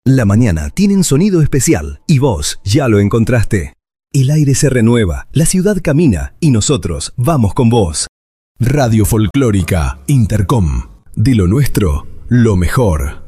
La mañana tiene un sonido especial y vos ya lo encontraste. El aire se renueva, la ciudad camina y nosotros vamos con vos. Radio Folclórica Intercom. De lo nuestro, lo mejor.